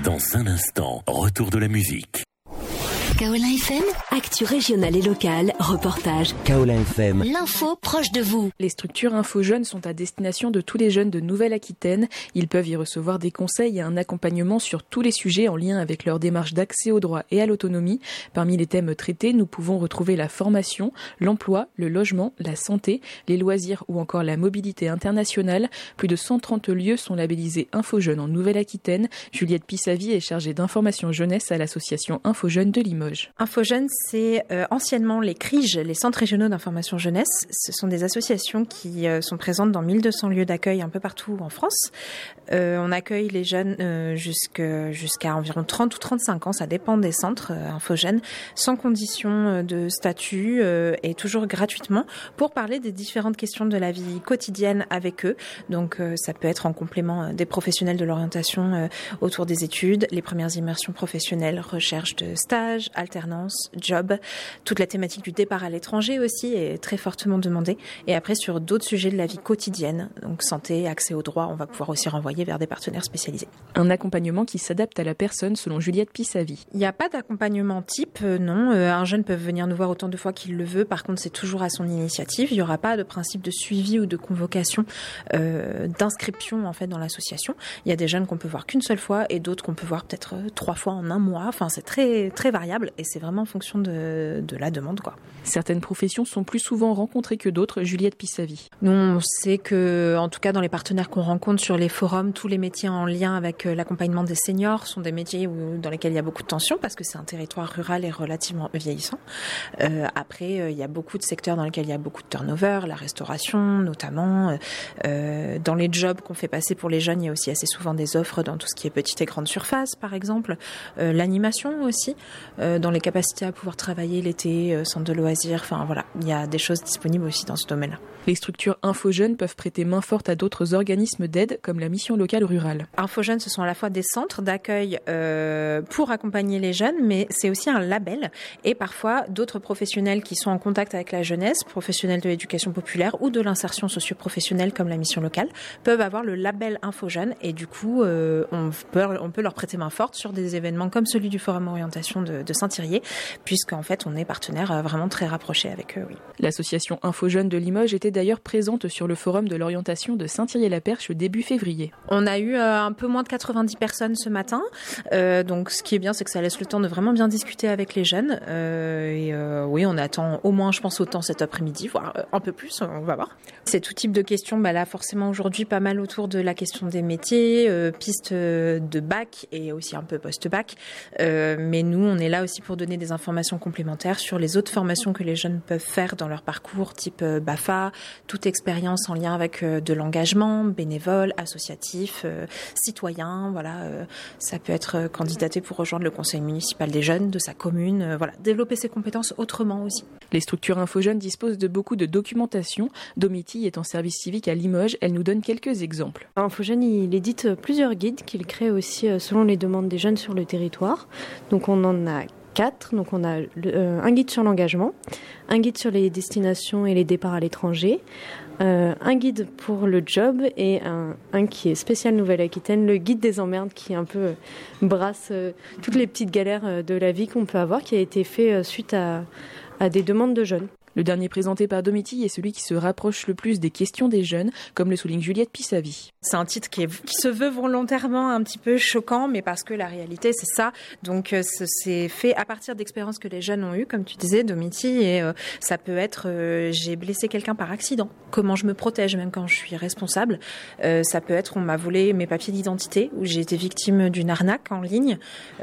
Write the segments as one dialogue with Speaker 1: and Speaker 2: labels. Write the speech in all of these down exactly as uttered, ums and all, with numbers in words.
Speaker 1: Dans un instant, retour de la musique.
Speaker 2: Kaolin F M, actu régionale et locale, reportage.
Speaker 3: Kaolin F M,
Speaker 2: l'info proche de vous.
Speaker 4: Les structures Info Jeunes sont à destination de tous les jeunes de Nouvelle-Aquitaine. Ils peuvent y recevoir des conseils et un accompagnement sur tous les sujets en lien avec leur démarche d'accès au droit et à l'autonomie. Parmi les thèmes traités, nous pouvons retrouver la formation, l'emploi, le logement, la santé, les loisirs ou encore la mobilité internationale. Plus de cent trente lieux sont labellisés Info Jeunes en Nouvelle-Aquitaine. Juliette Pissavi est chargée d'information jeunesse à l'association Info Jeunes de Limoges.
Speaker 5: Info Jeunes, c'est euh, anciennement les C R I J, les centres régionaux d'information jeunesse. Ce sont des associations qui euh, sont présentes dans mille deux cents lieux d'accueil un peu partout en France. Euh, on accueille les jeunes euh, jusque, jusqu'à environ trente ou trente-cinq ans, ça dépend des centres euh, Info Jeunes, sans condition de statut euh, et toujours gratuitement pour parler des différentes questions de la vie quotidienne avec eux. Donc euh, ça peut être en complément des professionnels de l'orientation euh, autour des études, les premières immersions professionnelles, recherche de stage, alternance, job, toute la thématique du départ à l'étranger aussi est très fortement demandée. Et après, sur d'autres sujets de la vie quotidienne, donc santé, accès au droit, on va pouvoir aussi renvoyer vers des partenaires spécialisés.
Speaker 4: Un accompagnement qui s'adapte à la personne selon Juliette Pissavi.
Speaker 5: Il n'y a pas d'accompagnement type, euh, non. Euh, un jeune peut venir nous voir autant de fois qu'il le veut. Par contre, c'est toujours à son initiative. Il n'y aura pas de principe de suivi ou de convocation, euh, d'inscription en fait dans l'association. Il y a des jeunes qu'on peut voir qu'une seule fois et d'autres qu'on peut voir peut-être euh, trois fois en un mois. Enfin, c'est très très variable. Et c'est vraiment en fonction de, de la demande, quoi.
Speaker 4: Certaines professions sont plus souvent rencontrées que d'autres, Juliette Pissavi.
Speaker 5: Nous, on sait que, en tout cas, dans les partenaires qu'on rencontre sur les forums, tous les métiers en lien avec l'accompagnement des seniors sont des métiers où, dans lesquels il y a beaucoup de tensions parce que c'est un territoire rural et relativement vieillissant. Euh, après, euh, il y a beaucoup de secteurs dans lesquels il y a beaucoup de turnover, la restauration notamment. Euh, dans les jobs qu'on fait passer pour les jeunes, il y a aussi assez souvent des offres dans tout ce qui est petite et grande surface, par exemple. Euh, l'animation aussi. Euh, dans les capacités à pouvoir travailler l'été, euh, centre de loisirs, enfin voilà, il y a des choses disponibles aussi dans ce domaine-là.
Speaker 4: Les structures Info Jeunes peuvent prêter main forte à d'autres organismes d'aide comme la mission locale rurale.
Speaker 5: Info Jeunes, ce sont à la fois des centres d'accueil euh, pour accompagner les jeunes, mais c'est aussi un label et parfois d'autres professionnels qui sont en contact avec la jeunesse, professionnels de l'éducation populaire ou de l'insertion socio-professionnelle comme la mission locale, peuvent avoir le label Info Jeunes et du coup euh, on, peut, on peut leur prêter main forte sur des événements comme celui du Forum Orientation de, de Saint-Thirier, puisqu'en fait on est partenaire vraiment très rapproché avec eux. Oui.
Speaker 4: L'association Info Jeunes de Limoges était d'ailleurs présente sur le Forum de l'orientation de Saint-Thirier-la-Perche début février.
Speaker 5: On a eu euh, un peu moins de quatre-vingt-dix personnes ce matin, euh, donc ce qui est bien c'est que ça laisse le temps de vraiment bien discuter avec les jeunes euh, et euh, oui on attend au moins je pense autant cet après-midi, voire euh, un peu plus, on va voir. C'est tout type de questions, bah là forcément aujourd'hui pas mal autour de la question des métiers, euh, pistes de bac et aussi un peu post-bac, euh, mais nous on est là aussi pour donner des informations complémentaires sur les autres formations que les jeunes peuvent faire dans leur parcours, type euh, B A F A, toute expérience en lien avec euh, de l'engagement, bénévole, associatif, euh, citoyen, voilà, euh, ça peut être euh, candidater pour rejoindre le conseil municipal des jeunes de sa commune, euh, voilà, développer ses compétences autrement aussi.
Speaker 4: Les structures Info Jeunes disposent de beaucoup de documentation. Domiti est en service civique à Limoges, elle nous donne quelques exemples.
Speaker 6: Info Jeunes, il édite plusieurs guides qu'il crée aussi selon les demandes des jeunes sur le territoire. Donc on en a quatre. Donc on a le, euh, un guide sur l'engagement, un guide sur les destinations et les départs à l'étranger, euh, un guide pour le job et un, un qui est spécial Nouvelle-Aquitaine, le guide des emmerdes qui un peu euh, brasse euh, toutes les petites galères euh, de la vie qu'on peut avoir, qui a été fait euh, suite à, à des demandes de jeunes.
Speaker 4: Le dernier présenté par Domiti est celui qui se rapproche le plus des questions des jeunes, comme le souligne Juliette Pissavi.
Speaker 5: C'est un titre qui, est, qui se veut volontairement un petit peu choquant, mais parce que la réalité, c'est ça. Donc, c'est fait à partir d'expériences que les jeunes ont eues, comme tu disais, Domiti, et euh, ça peut être euh, j'ai blessé quelqu'un par accident. Comment je me protège, même quand je suis responsable. Euh, ça peut être on m'a volé mes papiers d'identité, ou j'ai été victime d'une arnaque en ligne.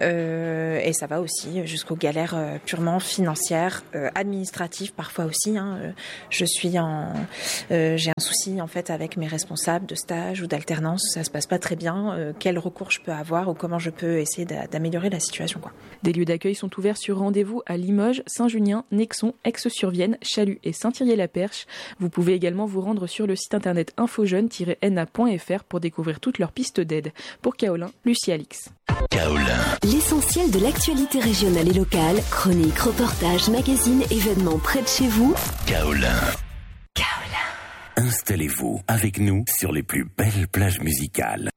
Speaker 5: Euh, et ça va aussi jusqu'aux galères euh, purement financières, euh, administratives, parfois aussi. Hein. Je suis en, euh, j'ai un souci en fait avec mes responsables de stage ou d'alternance, ça se passe pas très bien. Euh, quel recours je peux avoir ou comment je peux essayer d'améliorer la situation, quoi.
Speaker 4: Des lieux d'accueil sont ouverts sur rendez-vous à Limoges, Saint-Junien, Nexon, Aix-sur-Vienne, Chalut et Saint-Thirier-la-Perche. Vous pouvez également vous rendre sur le site internet infojeunes tiret n a point f r pour découvrir toutes leurs pistes d'aide. Pour Kaolin, Lucie Alix.
Speaker 1: Kaolin.
Speaker 2: L'essentiel de l'actualité régionale et locale, chroniques, reportages, magazines, événements près de chez vous.
Speaker 1: Kaolin.
Speaker 2: Kaolin.
Speaker 1: Installez-vous avec nous sur les plus belles plages musicales.